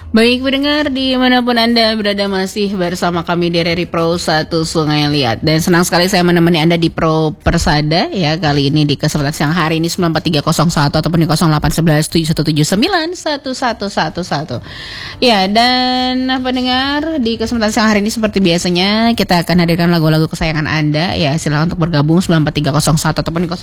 Baik pendengar dimanapun Anda berada masih bersama kami di RRI Pro 1 Sungai Liat. Dan senang sekali saya menemani Anda di Pro Persada ya. Kali ini di kesempatan siang hari ini 94301 ataupun di 081171791111. Ya, dan pendengar di kesempatan siang hari ini seperti biasanya kita akan hadirkan lagu-lagu kesayangan Anda. Ya, silakan untuk bergabung 94301 ataupun di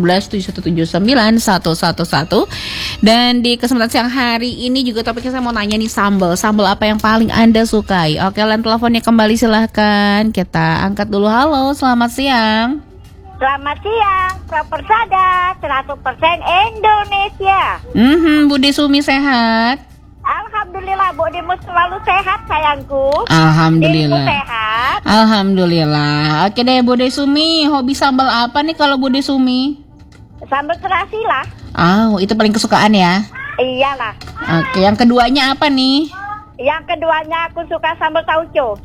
081171791111. Dan di kesempatan siang hari ini juga topiknya saya mau nanya nih, sambal apa yang paling Anda sukai? Oke, line teleponnya kembali silahkan. Kita angkat dulu. Halo, selamat siang. Selamat siang, Pro Persada 100% Indonesia. Budi Sumi sehat? Alhamdulillah, Budimu selalu sehat sayangku. Alhamdulillah. Dirimu sehat? Alhamdulillah. Oke deh Budi Sumi, hobi sambal apa nih kalau Budi Sumi? Sambal terasi lah. Oh, itu paling kesukaan ya? Iyalah. Oke, yang keduanya apa nih? Yang keduanya aku suka sambal tauco.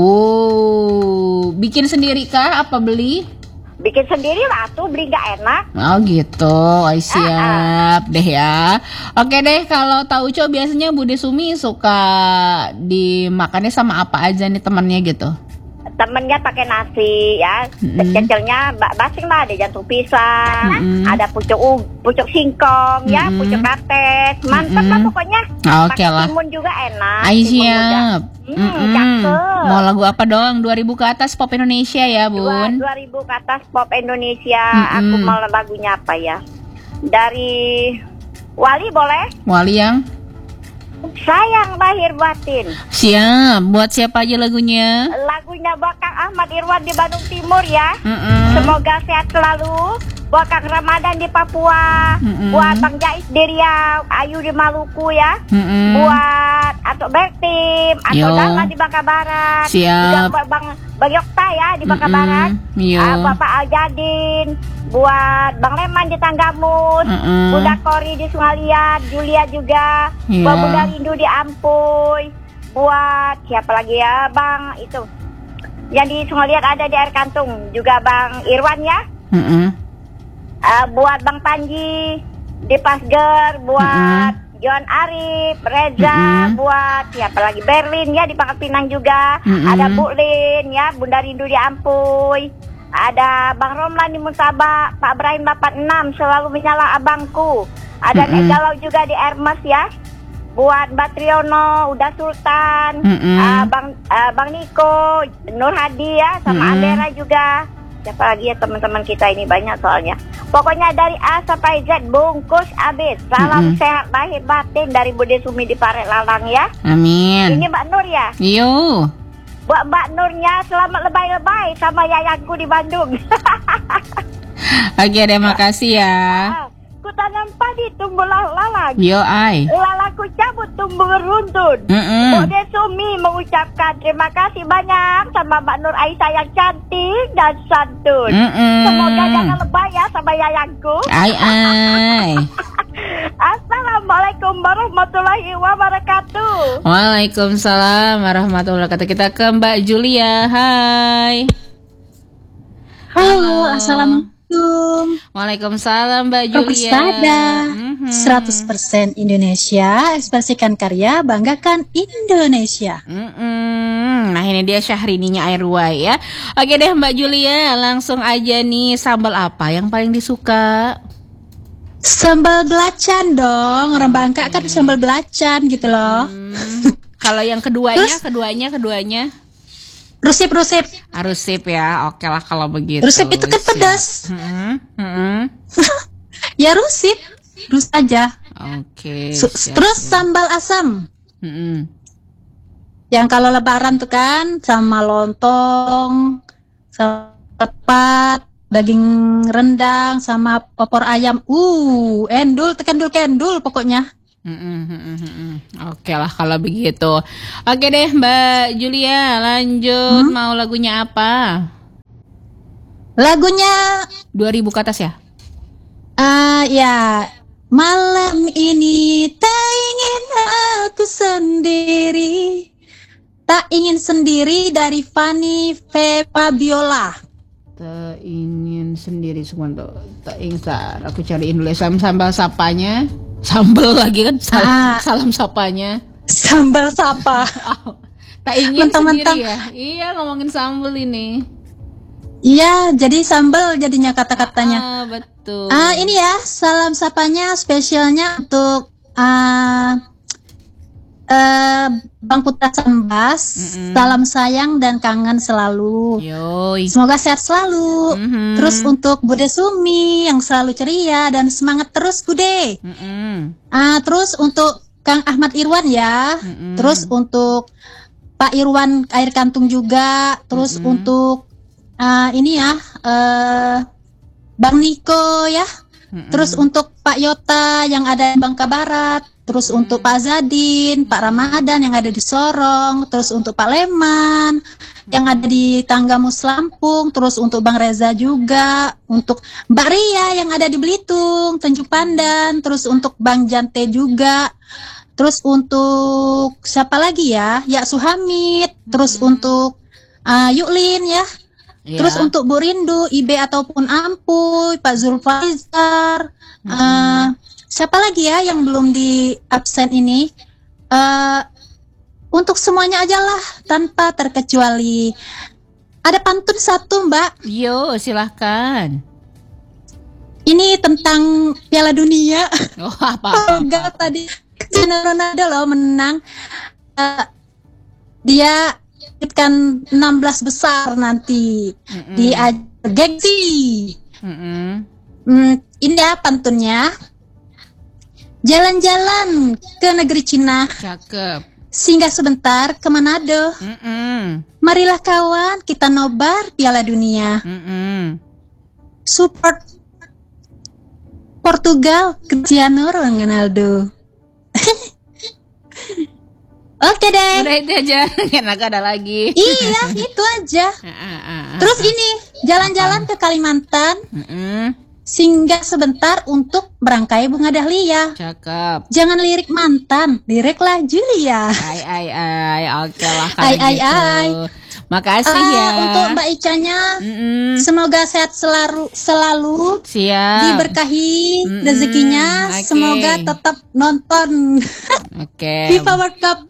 Bikin sendiri kah? Apa beli? Bikin sendiri lah tuh, beli gak enak. Oh gitu, siap deh ya. Oke deh, kalau tauco biasanya Bude Sumi suka dimakannya sama apa aja nih temannya gitu? Temennya pakai nasi ya, kecilnya basing lah, ada jantung pisang, ada pucuk singkong ya, pucuk rates, mantap lah pokoknya. Oke lah. Timun juga enak. Siap. Cakep. Mau lagu apa dong? 2000 ke atas pop Indonesia ya Bun? 2000 ke atas pop Indonesia. Aku mau lagunya apa ya? Dari Wali boleh? Wali yang? Sayang lahir batin. Siap. Buat siapa aja lagunya? Lagunya buat Kang Ahmad Irwan di Bandung Timur ya. Semoga sehat selalu. Buat Kang Ramadan di Papua. Buat Bang Jais di Riau, Ayu di Maluku ya. Buat Atok Bertim, Atok Dama di Bangka Barat. Siap. Juga buat Bang Yokta ya di Bangka Barat. Bapak Aljadin. Buat Bang Leman di Tanggamus, Bunda Kori di Sungalian, Julia juga, buat Bunda Rindu di Ampuy, buat siapa lagi ya Bang itu, yang di Sungalian ada di Air Kantung, juga Bang Irwan ya, buat Bang Panji di Pasger, buat John Arif, Reza, buat siapa lagi Berlin ya di Pangkal Pinang juga, ada Bu Lin ya, Bunda Rindu di Ampuy. Ada Bang Romlan di Musaba, Pak Ibrahim 86 selalu menyala abangku. Ada Nek Galau juga di Hermes ya. Buat Mbak Triono, Uda Sultan, Bang Niko, Nur Hadi ya, sama Andera juga. Siapa lagi ya teman-teman kita ini banyak soalnya. Pokoknya dari A sampai Z bungkus abis. Salam sehat lahir batin dari Bude Sumi di Pare Lalang ya. Amin. Ini Mbak Nur ya. Yo. Buat Mbak Nurnya selamat lebay-lebay sama yayangku di Bandung. Oke deh, makasih ya. Ku tanam padi tumbuh lalang. Yo ai. Lalaku cabut tumbuh beruntun. Bude Sumi mengucapkan terima kasih banyak sama Mbak Nur Aisyah yang cantik dan santun. Semoga jangan lebay ya sama yayangku. Ai. Assalamualaikum warahmatullahi wabarakatuh. Waalaikumsalam warahmatullahi wabarakatuh. Kita ke Mbak Julia. Hai. Halo, assalamualaikum. Waalaikumsalam Mbak Julia. Persada 100% Indonesia, ekspresikan karya, banggakan Indonesia. Nah ini dia Syahrini-nya Airway ya. Oke deh Mbak Julia, langsung aja nih, sambal apa yang paling disuka? Sambal belacan dong, orang Bangka kan sambal belacan gitu loh. Kalau yang keduanya Rusip Rusip ya, oke lah kalau begitu. Rusip itu kan pedas. Ya rusip aja. Oke. Terus sambal asam. Yang kalau lebaran tuh kan sama lontong, sama tepat, daging rendang sama opor ayam. Kendul pokoknya. Oke lah kalau begitu. Oke deh Mbak Julia, lanjut. Mau lagunya apa? Lagunya 2000 ke atas ya? Ya. Malam ini tak ingin aku sendiri, tak ingin sendiri dari Fanny Fabiola. Tak ingin sendiri semua tuh. Tak ingin, aku cariin dulu sambal sapanya. Sambal lagi kan salam sapanya. Sambal sapa. Tak ingin Mentang-mentang. sendiri ya. Iya, ngomongin sambal ini. Iya, jadi sambal jadinya kata-katanya. Betul. Ini ya, salam sapanya spesialnya untuk Bang Putra Sambas. Salam sayang dan kangen selalu. Yoi. Semoga sehat selalu. Terus untuk Bude Sumi yang selalu ceria dan semangat terus Bude. Terus untuk Kang Ahmad Irwan ya. Terus untuk Pak Irwan Air Kantung juga. Terus untuk ini ya, Bang Niko ya. Terus untuk Pak Yota yang ada di Bangka Barat. Terus untuk Pak Zadin, Pak Ramadan yang ada di Sorong. Terus untuk Pak Leman yang ada di Tanggamus Lampung. Terus untuk Bang Reza juga. Untuk Mbak Ria yang ada di Belitung, Tanjung Pandan. Terus untuk Bang Jante juga. Terus untuk siapa lagi ya? Ya Suhamid. Terus untuk Yuklin ya. Terus untuk Bu Rindu, Ibe ataupun Ampuy, Pak Zulfaizar, siapa lagi ya yang belum di absen ini? Untuk semuanya aja lah, tanpa terkecuali. Ada pantun satu Mbak. Yo, silahkan. Ini tentang Piala Dunia. Oh, apa? Enggak, tadi Cristiano Ronaldo loh menang. Dia kan 16 besar nanti di gengsi. Ini ya pantunnya. Jalan-jalan ke negeri Cina. Cakep. Singgah sebentar ke Manado. Marilah kawan kita nobar Piala Dunia. Support Portugal, Cristiano Ronaldo. Oke deh. Udah itu aja. Enak ada lagi. Iya, itu aja. Terus ini, jalan-jalan ke Kalimantan. Singgah sebentar untuk merangkai bunga dahlia. Cakep. Jangan lirik mantan, liriklah Julia. Oke lah kalau gitu. Makasih ya. Untuk Mbak Icanya, semoga sehat selalu. Siap. Diberkahi rezekinya. Semoga tetap nonton FIFA World Cup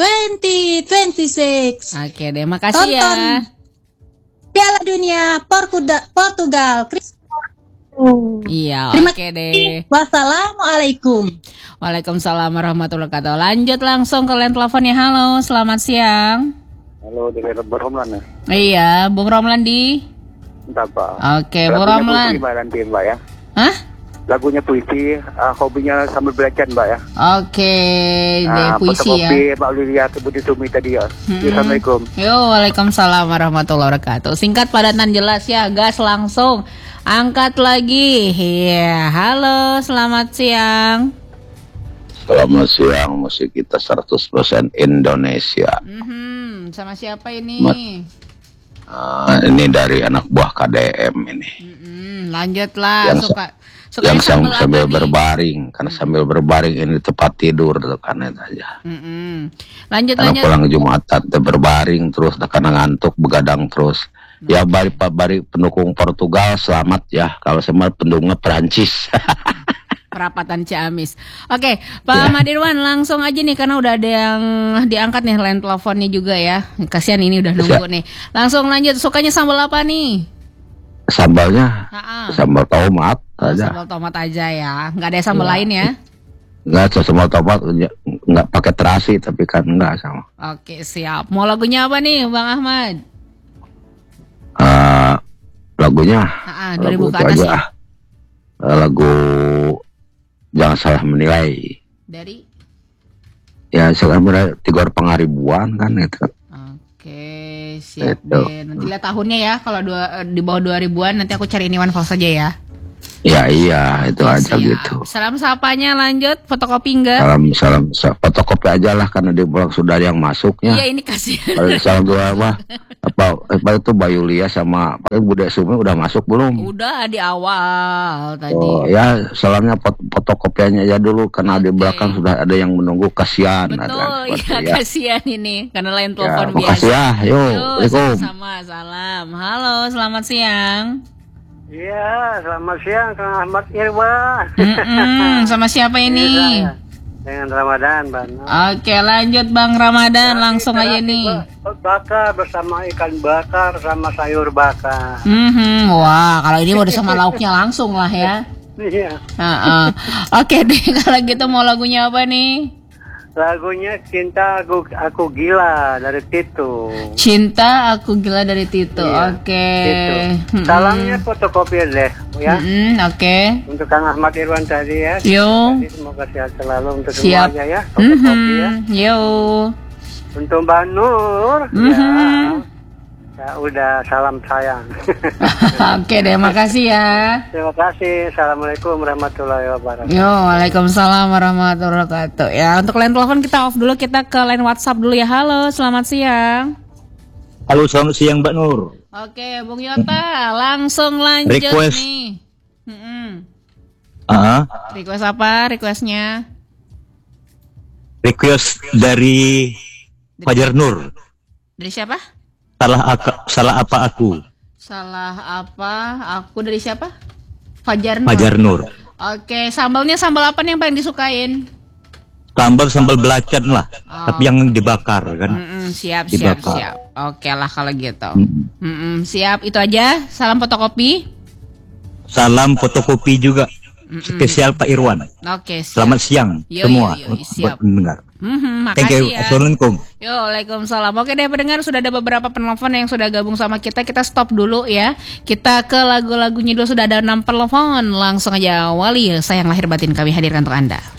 2026. Oke deh, makasih tonton ya. Piala Dunia Portugal. Iya, Terima oke kasih. deh. Wassalamualaikum. Waalaikumsalam warahmatullahi wabarakatuh. Lanjut langsung ke line teleponnya. Halo, selamat siang. Halo, dari Bung Romlan ya? Iya, Bung Romlan di. Entah Pak. Oke, Bung Romlan. Gimana nanti Mbak ya? Hah? Lagunya puisi, hobinya sambil belajar Mbak ya? Oke, deh puisi ya. Mbak Lilia Budi Sumi tadi ya. Assalamualaikum. Yo, waalaikumsalam warahmatullahi wabarakatuh. Singkat, padat, dan jelas ya. Gas langsung. Angkat lagi. Iya, halo, selamat siang. Selamat siang, musik kita 100% Indonesia. Sama siapa ini? Ini dari anak buah KDM ini. Lanjutlah. Yang sambil berbaring, karena sambil berbaring ini tempat tidur kan itu aja. Lanjut. Pulang Jumatan berbaring terus, karena ngantuk begadang terus. Ya balik pendukung Portugal selamat ya. Kalau sama pendukungnya Perancis. Perapatan Ciamis. Oke, Pak Madirwan langsung aja nih karena udah ada yang diangkat nih line teleponnya juga ya. Kasihan ini udah nunggu nih. Langsung lanjut. Sukanya sambal apa nih? Sambalnya sambal tomat aja. Sambal tomat aja ya. Nggak ada sambal lain ya? Nggak, sambal tomat nggak pakai terasi tapi kan nggak sama. Oke, siap. Mau lagunya apa nih, Bang Ahmad? Lagunya 2000 ke atas ya? Lagu Jangan Salah Menilai. Dari? Ya sekarang 3 orang pengaribuan kan itu. Oke, siap deh. Nanti lihat tahunnya ya. Kalau di bawah 2000-an nanti aku cari Iwan Fals saja ya. Ya iya, itu aja siap. gitu. Salam sapanya lanjut, fotokopi enggak? Salam fotokopi aja lah karena di pulang sudah ada yang masuknya. Iya, ini kasihan. Salam dua apa itu Bayulia sama Bude Sumi udah masuk belum? Udah di awal tadi. Oh ya, salamnya fotokopiannya aja dulu karena di belakang sudah ada yang menunggu, kasihan. Betul, ya kasihan ini karena lain telepon biasa. Makasih ya, Assalamualaikum. Sama salam. Halo, selamat siang. Iya, selamat siang Kang Ahmad Irwan. Sama siapa ini? dengan Ramadan, Bang. Oke, lanjut Bang Ramadan, langsung aja nih. Bakar bersama ikan bakar sama sayur bakar. Wah, kalau ini udah sama lauknya langsung lah ya. Iya. Oke deh, kalau gitu mau lagunya apa nih? Lagunya Cinta Aku Gila dari Tito. Cinta Aku Gila dari Tito. Iya, Oke. Tito. Salamnya fotokopi deh, ya. Oke. Untuk Kang Ahmad Irwan tadi ya. Yo. Jadi semoga sehat selalu untuk Siap. semuanya ya. Fotokopi ya. Yo. Untuk Mbak Nur, ya udah salam sayang. Oke deh, makasih ya. Terima kasih. Assalamualaikum warahmatullahi wabarakatuh. Yo, waalaikumsalam warahmatullahi wabarakatuh. Ya, untuk line telepon kita off dulu, kita ke line WhatsApp dulu ya. Halo, selamat siang. Halo, selamat siang Mbak Nur. Oke, Bung Yota, langsung lanjut Request. nih. Request apa? Requestnya? Request dari Fajar Nur. Dari siapa? Salah apa aku? Salah apa? Aku dari siapa? Fajar Nur. Fajar Nur. Oke, sambalnya sambal apa nih yang paling disukain? Sambal belacan lah, tapi yang dibakar kan. Siap. Dibakar. Oke lah kalau gitu. Siap, itu aja. Salam fotokopi. Salam fotokopi juga. Spesial Pak Irwan. Oke, siap. Selamat siang semua siap. buat mendengar. Thank Makasih you. ya. Assalamualaikum. Yo, waalaikumsalam. Oke deh pendengar, sudah ada beberapa penelpon yang sudah gabung sama kita. Kita stop dulu ya. Kita ke lagu-lagunya dulu, sudah ada 6 penelpon. Langsung aja awali. Sayang lahir batin kami hadirkan untuk Anda.